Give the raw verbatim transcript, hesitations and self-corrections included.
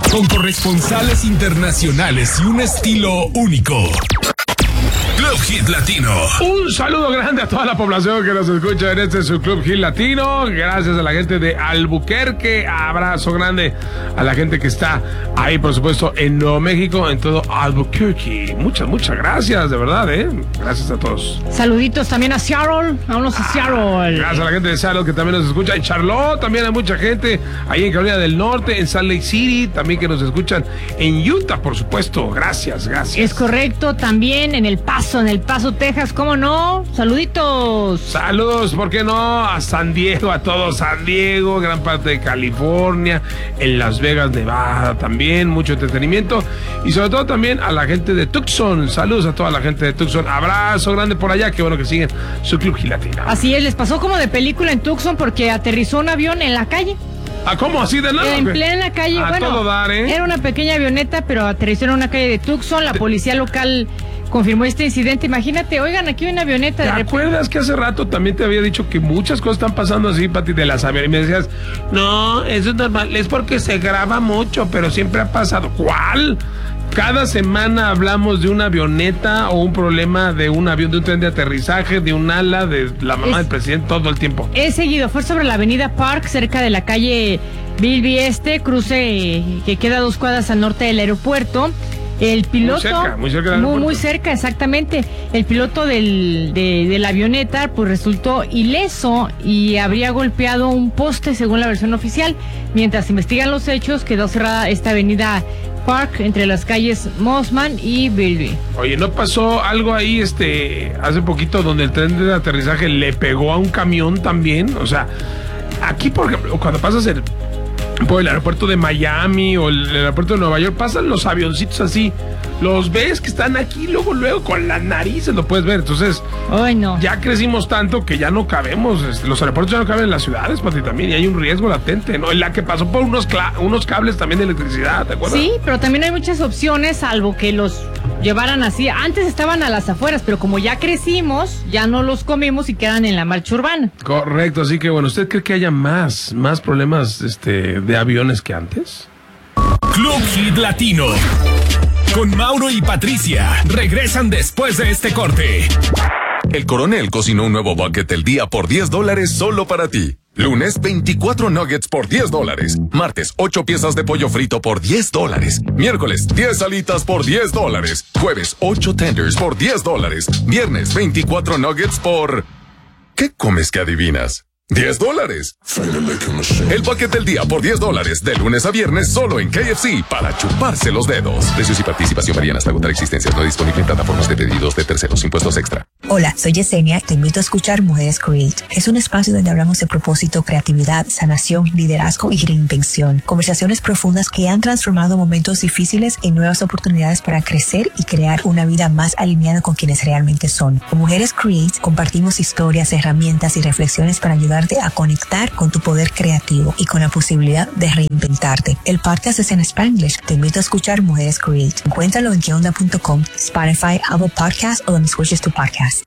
Con corresponsales internacionales y un estilo único. Club Hit Latino. Un saludo grande a toda la población que nos escucha en este su Club Hit Latino. Gracias a la gente de Albuquerque. Abrazo grande a la gente que está ahí, por supuesto, en Nuevo México, en todo Albuquerque. Muchas, muchas gracias, de verdad, ¿eh? Gracias a todos. Saluditos también a Seattle. Vámonos a Seattle. Gracias a la gente de Seattle que también nos escucha. En Charlotte también hay mucha gente. Ahí en Carolina del Norte, en Salt Lake City, también que nos escuchan. En Utah, por supuesto. Gracias, gracias. Es correcto. También en El Paso. En El Paso, Texas, ¿cómo no? Saluditos. Saludos, ¿por qué no? A San Diego, a todo San Diego, gran parte de California, en Las Vegas, Nevada también, mucho entretenimiento. Y sobre todo también a la gente de Tucson. Saludos a toda la gente de Tucson. Abrazo grande por allá, qué bueno que siguen su Club Hit Latino. Así es, les pasó como de película en Tucson porque aterrizó un avión en la calle. ¿Ah, cómo? ¿Así de nada? En plena calle, a bueno, todo dar, ¿eh? Era una pequeña avioneta, pero aterrizó en una calle de Tucson. La policía local confirmó este incidente. Imagínate, oigan, aquí hay una avioneta. ¿Te acuerdas que hace rato también te había dicho que muchas cosas están pasando así, Pati, de las aviones? Y me decías, no, eso es normal, es porque se graba mucho, pero siempre ha pasado. ¿Cuál? Cada semana hablamos de una avioneta o un problema de un avión, de un tren de aterrizaje, de un ala, de la mamá es, del presidente, todo el tiempo. Es seguido, fue sobre la avenida Park, cerca de la calle Bilby Este, cruce que queda a dos cuadras al norte del aeropuerto. El piloto, muy cerca, muy cerca, del muy, muy cerca, exactamente. El piloto del, de, de la avioneta pues resultó ileso y habría golpeado un poste según la versión oficial. Mientras investigan los hechos, quedó cerrada esta avenida Park entre las calles Mossman y Bilby. Oye, ¿no pasó algo ahí este hace poquito donde el tren de aterrizaje le pegó a un camión también? O sea, aquí por ejemplo, cuando pasas el por el aeropuerto de Miami o el, el aeropuerto de Nueva York, pasan los avioncitos así, los ves que están aquí, luego, luego, con las narices lo puedes ver. Entonces, Ay, no. ya crecimos tanto que ya no cabemos, este, los aeropuertos ya no caben en las ciudades, Pati, también, y hay un riesgo latente, ¿no? En la que pasó por unos, cla- unos cables también de electricidad, ¿te acuerdas? Sí, pero también hay muchas opciones, salvo que los llevaran así. Antes estaban a las afueras, pero como ya crecimos, ya no los comimos y quedan en la marcha urbana. Correcto, así que bueno, ¿usted cree que haya más, más problemas este, de aviones que antes? Club Hit Latino. Con Mauro y Patricia. Regresan después de este corte. El Coronel cocinó un nuevo bucket del día por diez dólares solo para ti. Lunes, veinticuatro nuggets por diez dólares. Martes, ocho piezas de pollo frito por diez dólares. Miércoles, diez alitas por diez dólares. Jueves, ocho tenders por diez dólares. Viernes, veinticuatro nuggets por... ¿Qué comes que adivinas? diez dólares. El paquete del día por diez dólares, de lunes a viernes, solo en K F C, para chuparse los dedos. Precios y participación varían hasta agotar existencias. No disponible en plataformas de pedidos de terceros. Impuestos extra. Hola, soy Yesenia. Te invito a escuchar Mujeres Create. Es un espacio donde hablamos de propósito, creatividad, sanación, liderazgo y reinvención. Conversaciones profundas que han transformado momentos difíciles en nuevas oportunidades para crecer y crear una vida más alineada con quienes realmente son. Con Mujeres Create compartimos historias, herramientas y reflexiones para ayudar a conectar con tu poder creativo y con la posibilidad de reinventarte. El podcast es en Spanglish. Te invito a escuchar Mujeres Create. Encuéntralo en que onda punto com, Spotify, Apple Podcasts o donde escuches tu podcast.